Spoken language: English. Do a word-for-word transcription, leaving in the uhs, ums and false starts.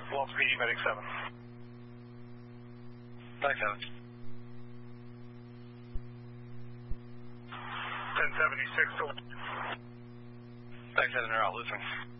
Walls P D, Medic seven. Medic seven. ten seventy-six to Medic seven, they're out, losing.